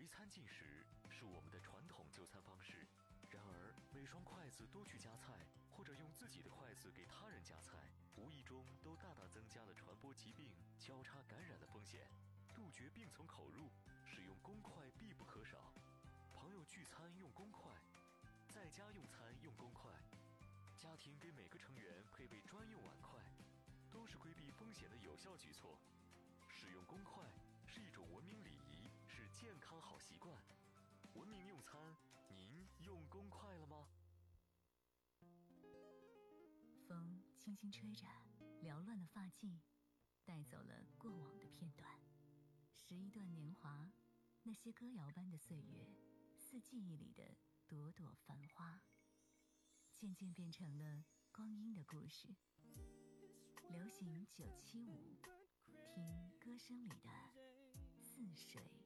围餐进食是我们的传统就餐方式，然而每双筷子都去夹菜，或者用自己的筷子给他人夹菜，无意中都大大增加了传播疾病、交叉感染的风险。杜绝病从口入，使用公筷必不可少。朋友聚餐用公筷，在家用餐用公筷，家庭给每个成员配备专用碗筷，都是规避风险的有效举措。使用公筷是一种文明礼仪，是健康好习惯。文明用餐，您用公筷了吗？ 风轻轻吹着，撩乱了发髻，带走了过往的片段。拾一段年华，那些歌谣般的岁月，似记忆里的朵朵繁花，渐渐变成了光阴的故事。流行975，听歌声里的似水